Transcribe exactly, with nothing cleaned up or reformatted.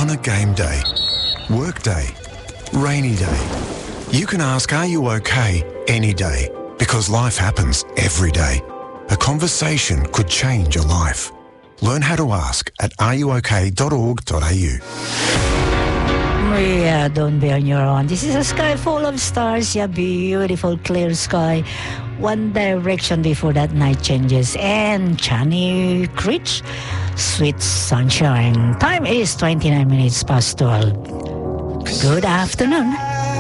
On a game day, work day, rainy day, you can ask, are you okay, any day, because life happens every day. A conversation could change your life. Learn how to ask at are you okay dot org dot a u. Yeah, don't be on your own. This is a sky full of stars. Yeah, beautiful, clear sky. One Direction before that night changes. And Johnny Creech, Sweet Sunshine. Time is twenty-nine minutes past twelve. Good afternoon.